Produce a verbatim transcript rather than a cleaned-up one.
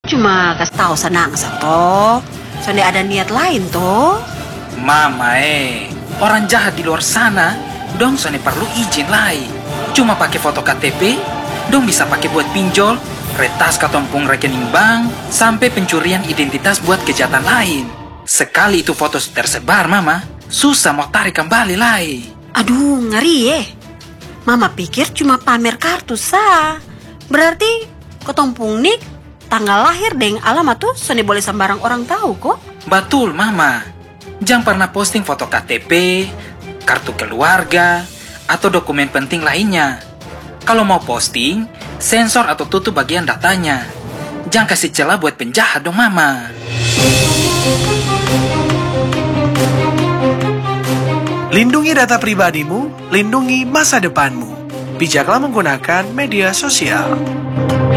cuma kasih tahu senang satu. Soalnya ada niat lain toh. Mama eh, orang jahat di luar sana, dong soalnya perlu izin lain. Cuma pakai foto K T P, dong bisa pakai buat pinjol, retas katompung rekening bank, sampai pencurian identitas buat kejahatan lain. Sekali itu foto tersebar, Mama, susah mau tarik kembali lain. Aduh, ngeri ya. Mama pikir cuma pamer kartu sah. Berarti ketompung nik tanggal lahir deng alamat tuh soalnya boleh sembarang orang tahu kok. Betul, Mama. Jangan pernah posting foto K T P, kartu keluarga, atau dokumen penting lainnya. Kalau mau posting, sensor atau tutup bagian datanya. Jangan kasih celah buat penjahat dong, Mama. Lindungi data pribadimu, lindungi masa depanmu. Bijaklah menggunakan media sosial.